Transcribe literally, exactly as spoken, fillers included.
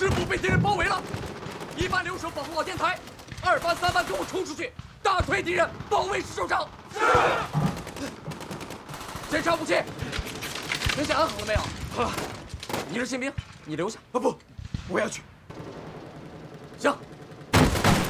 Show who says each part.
Speaker 1: 师部被敌人包围了，一班留守保护好电台，二班、三班跟我冲出去，大退敌人，保卫石首长。是。检查武器，人血安好了没有？好了。你是新兵，你留下。啊不，我要去。行。